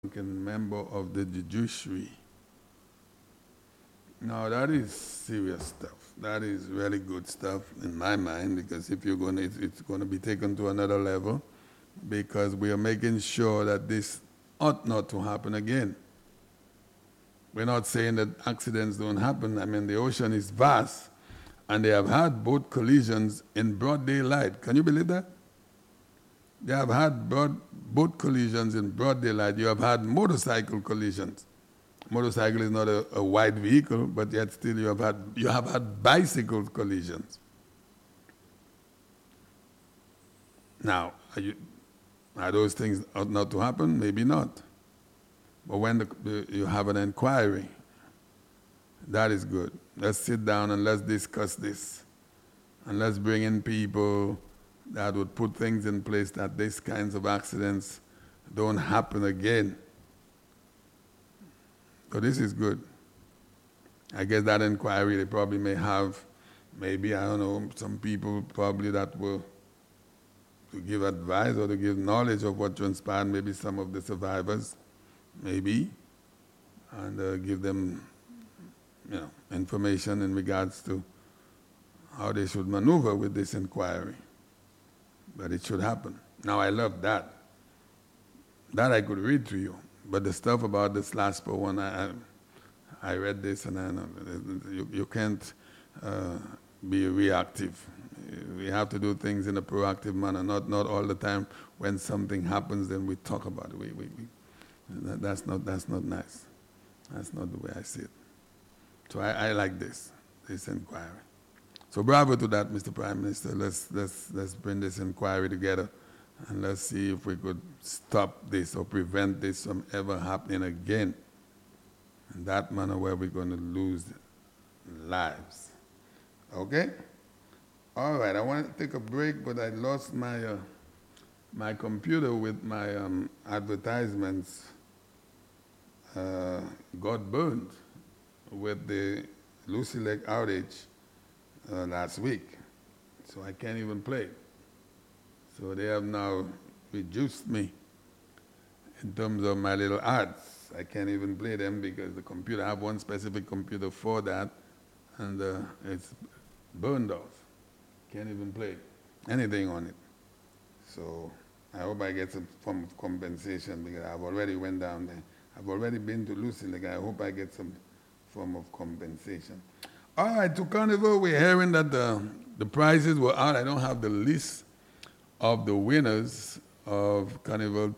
member of the judiciary. Now that is serious stuff. That is really good stuff in my mind because if you're going to, it's going to be taken to another level because we are making sure that this ought not to happen again. We're not saying that accidents don't happen. I mean, the ocean is vast and they have had boat collisions in broad daylight. Can you believe that? They have had boat collisions in broad daylight. You have had motorcycle collisions. Motorcycle is not a wide vehicle, but yet still you have had bicycle collisions. Now, are those things ought not to happen? Maybe not. But when you have an inquiry, that is good. Let's sit down and let's discuss this. And let's bring in people that would put things in place that these kinds of accidents don't happen again. So this is good. I guess that inquiry they probably may have, maybe, I don't know, some people probably that will to give advice or to give knowledge of what transpired, maybe some of the survivors, maybe, and give them, information in regards to how they should maneuver with this inquiry. But it should happen. Now I love that. That I could read to you. But the stuff about this last one, I read this and I know you can't be reactive. We have to do things in a proactive manner, not all the time when something happens then we talk about it. That's not nice. That's not the way I see it. So I like this inquiry. So bravo to that, Mr. Prime Minister. Let's bring this inquiry together and let's see if we could stop this or prevent this from ever happening again. In that manner where we're going to lose lives. Okay? All right, I want to take a break, but I lost my computer with my advertisements. Got burned with the Lucy Lake outage last week. So I can't even play it. So they have now reduced me in terms of my little ads. I can't even play them because the computer, I have one specific computer for that, and it's burned off. Can't even play anything on it. So I hope I get some form of compensation because I've already went down there. I've already been to Lucy Lake. I hope I get some form of compensation. All right, to Carnival, we're hearing that the prizes were out. I don't have the list of the winners of Carnival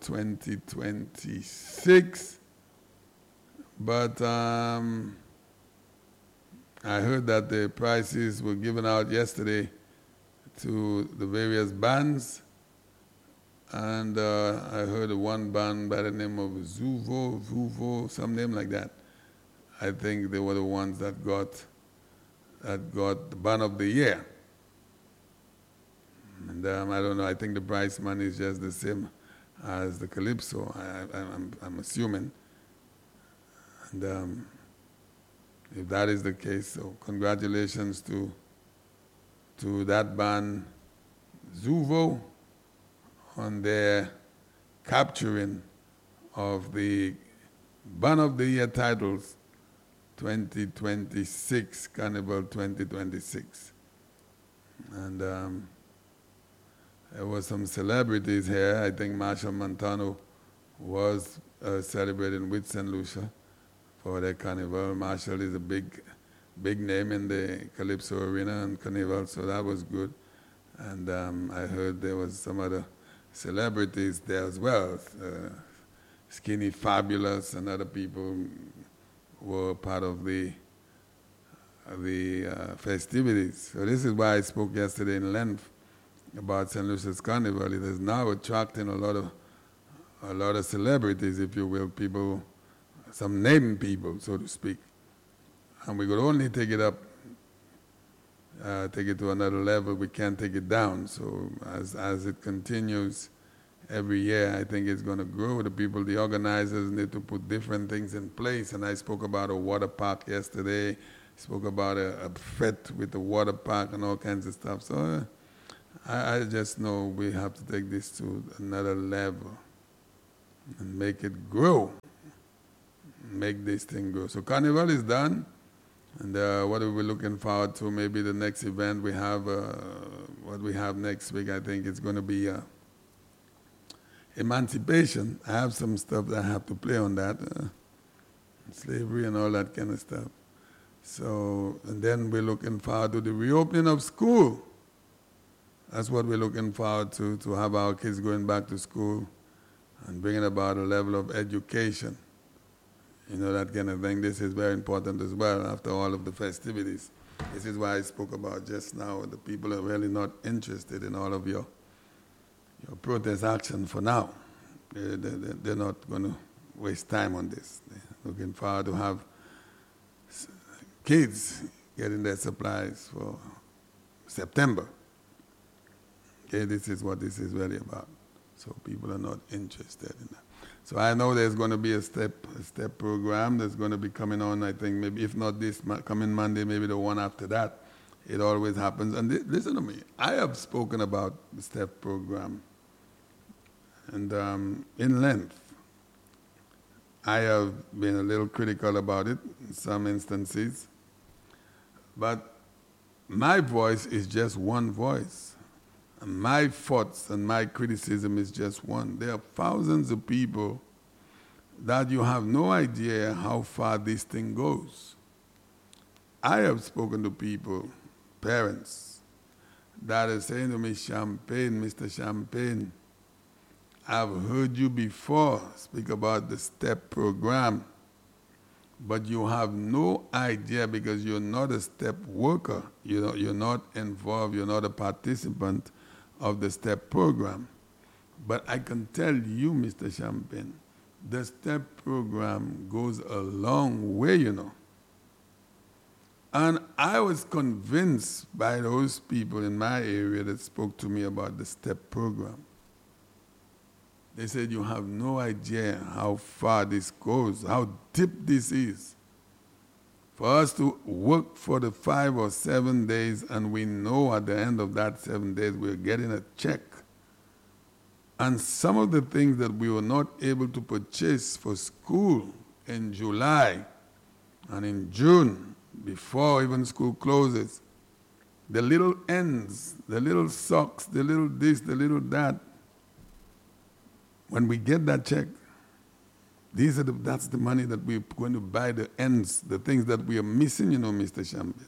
2026. But I heard that the prizes were given out yesterday to the various bands. And I heard one band by the name of Zuvo, some name like that. I think they were the ones that got the band of the year. And I don't know, I think the prize money is just the same as the Calypso, I'm assuming. And if that is the case, so congratulations to that band, Zuvo, on their capturing of the Band of the Year titles 2026, Carnival 2026. And there was some celebrities here. I think Marshall Montano was celebrating with St. Lucia for their carnival. Marshall is a big name in the Calypso arena and carnival, so that was good. And I heard there was some other celebrities there as well. Skinny Fabulous and other people were part of the festivities. So this is why I spoke yesterday in length about St. Lucia's Carnival. It is now attracting a lot of celebrities, if you will, people, some named people, so to speak. And we could only take it up, take it to another level. We can't take it down. So as it continues every year, I think it's going to grow. The organizers need to put different things in place. And I spoke about a water park yesterday. Spoke about a fete with the water park and all kinds of stuff. So I just know we have to take this to another level. and make it grow. Make this thing grow. So Carnival is done. And what are we looking forward to? Maybe the next event we have, what we have next week, I think it's going to be emancipation. I have some stuff that I have to play on that. Slavery and all that kind of stuff. So, and then we're looking forward to the reopening of school. That's what we're looking forward to have our kids going back to school and bringing about a level of education. You know, that kind of thing. This is very important as well after all of the festivities. This is why I spoke about just now. The people are really not interested in all of your protest action for now. They're not going to waste time on this. They're looking forward to have kids getting their supplies for September. Okay, this is what this is really about. So people are not interested in that. So I know there's going to be a step program that's going to be coming on, I think, maybe if not this coming Monday, maybe the one after that. It always happens. And listen to me, I have spoken about the STEP program and in length. I have been a little critical about it in some instances, but my voice is just one voice. And my thoughts and my criticism is just one. There are thousands of people that you have no idea how far this thing goes. I have spoken to people, parents, that are saying to me, Champagne, Mr. Champagne, I've heard you before speak about the STEP program, but you have no idea because you're not a STEP worker. You're not involved, you're not a participant of the STEP program. But I can tell you, Mr. Champagne, the STEP program goes a long way, you know. And I was convinced by those people in my area that spoke to me about the STEP program. They said, you have no idea how far this goes, how deep this is. For us to work for the 5 or 7 days, and we know at the end of that 7 days we're getting a check. And some of the things that we were not able to purchase for school in July and in June, before even school closes, the little ends, the little socks, the little this, the little that, when we get that check, that's the money that we're going to buy the ends, the things that we are missing, you know, Mr. Champagne.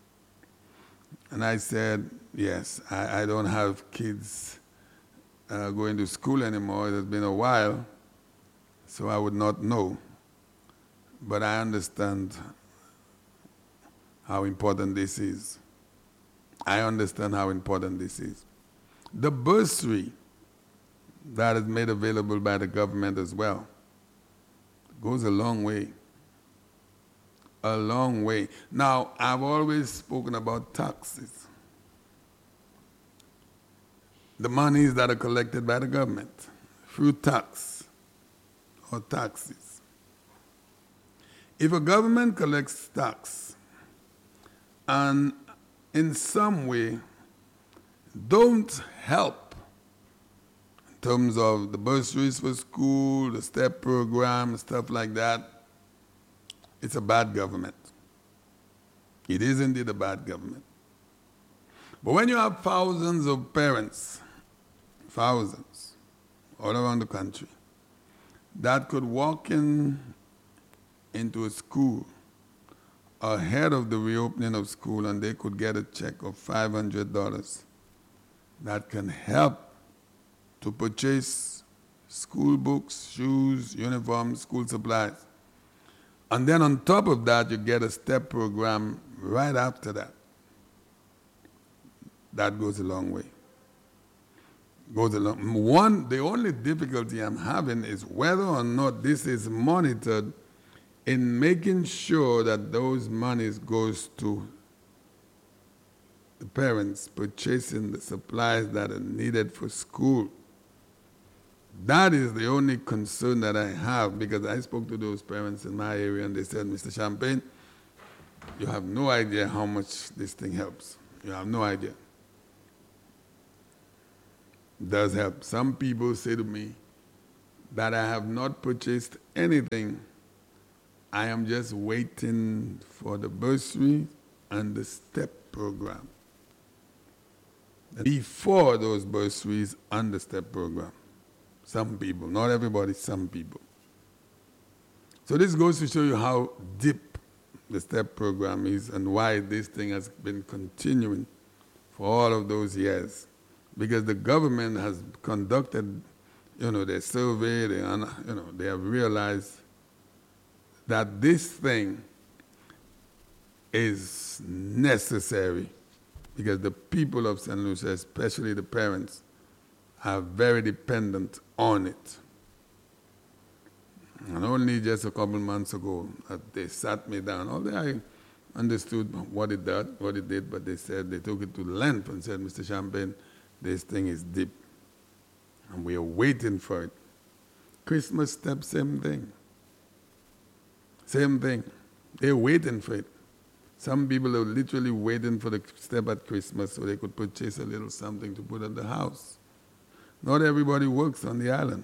And I said, yes, I don't have kids going to school anymore. It has been a while, so I would not know. But I understand how important this is. I understand how important this is. The bursary that is made available by the government as well goes a long way. A long way. Now, I've always spoken about taxes. The monies that are collected by the government through tax or taxes. If a government collects tax and in some way don't help in terms of the bursaries for school, the STEP program, stuff like that, it's a bad government. It is indeed a bad government. But when you have thousands of parents, thousands, all around the country, that could walk into a school ahead of the reopening of school and they could get a check of $500 that can help to purchase school books, shoes, uniforms, school supplies. And then on top of that, you get a STEP program right after that. That goes a long way. Goes a long. The only difficulty I'm having is whether or not this is monitored in making sure that those monies goes to the parents purchasing the supplies that are needed for school. That is the only concern that I have, because I spoke to those parents in my area and they said, Mr. Champagne, you have no idea how much this thing helps. You have no idea. It does help. Some people say to me, that I have not purchased anything. I am just waiting for the bursary and the STEP program. Before those bursaries and the STEP program. Some people, not everybody, some people. So this goes to show you how deep the STEP program is and why this thing has been continuing for all of those years. Because the government has conducted, their survey, they have realized that this thing is necessary because the people of St. Lucia, especially the parents, are very dependent on it. And only just a couple months ago, they sat me down. Although I understood what it did, but they said they took it to length and said, Mr. Champagne, this thing is deep. And we are waiting for it. Christmas STEP, same thing. Same thing. They're waiting for it. Some people are literally waiting for the STEP at Christmas so they could purchase a little something to put at the house. Not everybody works on the island.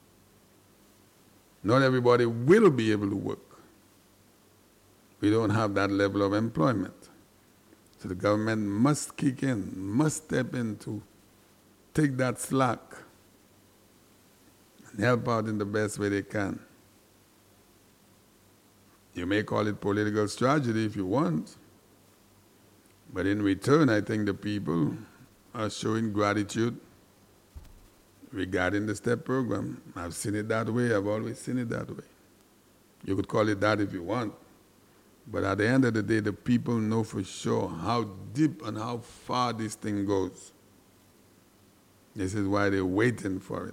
Not everybody will be able to work. We don't have that level of employment. So the government must kick in, must step in to take that slack and help out in the best way they can. You may call it political strategy if you want, but in return, I think the people are showing gratitude regarding the STEP program. I've seen it that way. I've always seen it that way. You could call it that if you want. But at the end of the day, the people know for sure how deep and how far this thing goes. This is why they're waiting for it.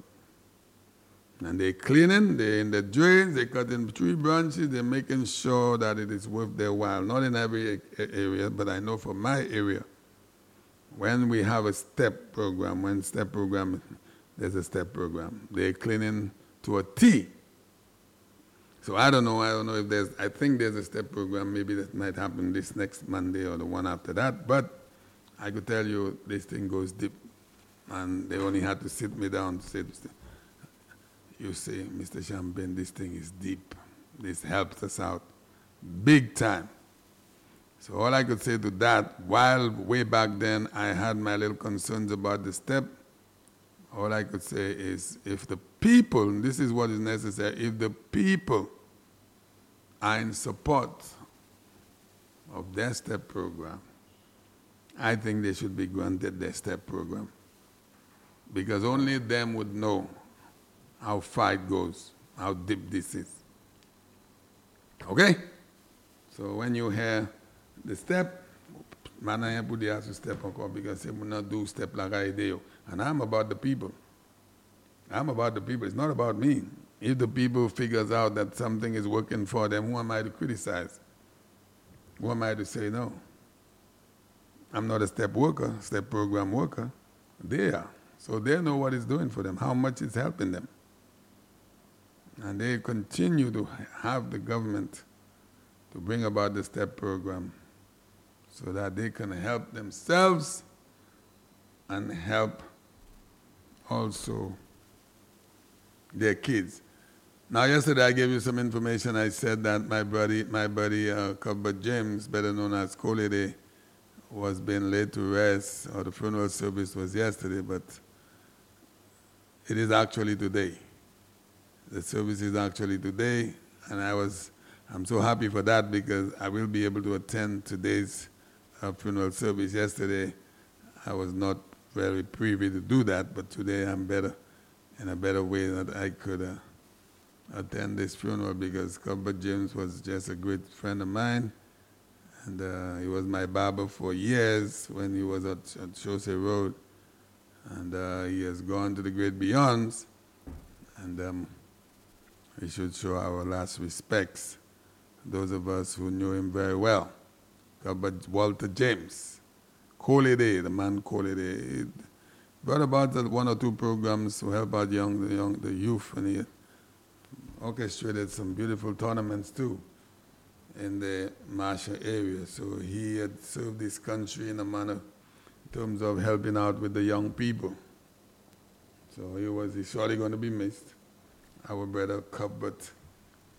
And they're cleaning, they're in the drains, they're cutting tree branches, they're making sure that it is worth their while. Not in every area, but I know for my area, when we have a STEP program, there's a STEP program. They're cleaning to a T. So I don't know if I think there's a STEP program, maybe that might happen this next Monday or the one after that, but I could tell you this thing goes deep. And they only had to sit me down to say, you say, Mr. Champagne, this thing is deep. This helps us out big time. So all I could say to that, while way back then I had my little concerns about the STEP, all I could say is if the people, and this is what is necessary, if the people are in support of their STEP program, I think they should be granted their STEP program. Because only them would know how far it goes, how deep this is. Okay? So when you hear the STEP, man, I put the ass to step on because they will not do STEP like I do. And I'm about the people. I'm about the people. It's not about me. If the people figures out that something is working for them, who am I to criticize? Who am I to say no? I'm not a STEP worker, STEP program worker. They are. So they know what it's doing for them, how much it's helping them. And they continue to have the government to bring about the STEP program so that they can help themselves and help also their kids. Now, yesterday I gave you some information. I said that my buddy Cuthbert James, better known as Coley, was being laid to rest, or the funeral service was yesterday, but it is actually today. The service is actually today, and I'm so happy for that because I will be able to attend today's funeral service. Yesterday, I was not very privy to do that, but today I'm in a better way that I could attend this funeral because Cuthbert James was just a great friend of mine, and he was my barber for years when he was at Chaussee Road, and he has gone to the great beyonds, and we should show our last respects, those of us who knew him very well. Cuthbert Walter James, Coley Day, the man Coley Day. He brought about one or two programs to help out the youth, and he orchestrated some beautiful tournaments too in the Marshall area. So he had served this country in a manner in terms of helping out with the young people. So he's surely going to be missed. our brother Cuthbert